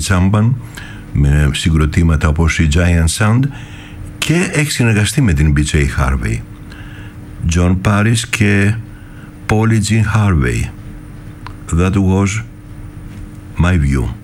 Τσάμπαν με συγκροτήματα όπως η Giant Sound και έχει συνεργαστεί με την BJ Harvey, John Paris και Polly Jean Harvey. That was my view.